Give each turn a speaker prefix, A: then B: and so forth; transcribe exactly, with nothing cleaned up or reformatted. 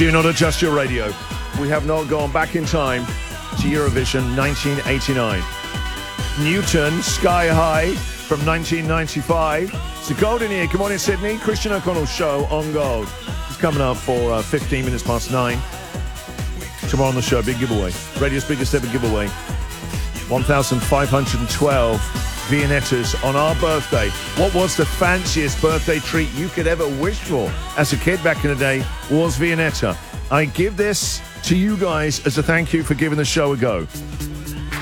A: Do not adjust your radio. We have not gone back in time to Eurovision nineteen eighty-nine. Newton, Sky High from nineteen ninety-five. It's the Golden Year. Good morning, Sydney. Christian O'Connell Show on Gold. It's coming up for uh, fifteen minutes past nine. Tomorrow on the show, big giveaway. Radio's biggest ever giveaway. one thousand five hundred twelve Viennettas on our birthday. What was the fanciest birthday treat you could ever wish for as a kid back in the day was Viennetta. I give this to you guys as a thank you for giving the show a go.